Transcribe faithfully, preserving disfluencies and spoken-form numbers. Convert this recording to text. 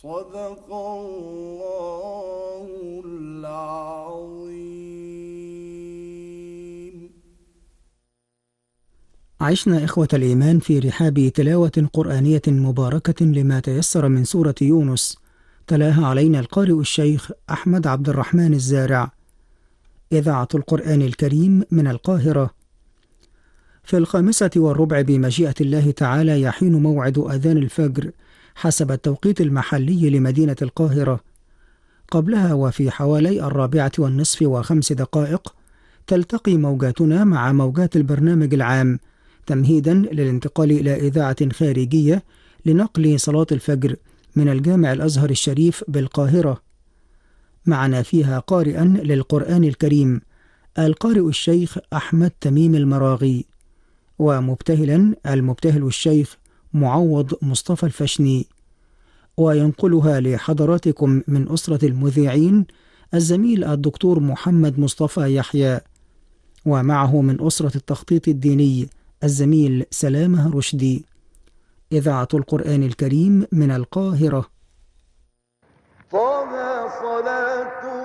صدق الله العظيم. عشنا إخوة الإيمان في رحاب تلاوة قرآنية مباركة لما تيسر من سورة يونس، تلاها علينا القارئ الشيخ أحمد عبد الرحمن الزارع. إذاعة القرآن الكريم من القاهرة. في الخامسة والربع بمشيئة الله تعالى يحين موعد أذان الفجر حسب التوقيت المحلي لمدينة القاهرة. قبلها وفي حوالي الرابعة والنصف وخمس دقائق تلتقي موجاتنا مع موجات البرنامج العام، تمهيدا للانتقال إلى إذاعة خارجية لنقل صلاة الفجر من الجامع الأزهر الشريف بالقاهرة. معنا فيها قارئا للقرآن الكريم القارئ الشيخ أحمد تميم المراغي، ومبتهلا المبتهل الشيخ معوض مصطفى الفشني، وينقلها لحضراتكم من أسرة المذيعين الزميل الدكتور محمد مصطفى يحيى، ومعه من أسرة التخطيط الديني الزميل سلامة رشدي. إذاعة القرآن الكريم من القاهرة. طه صلاة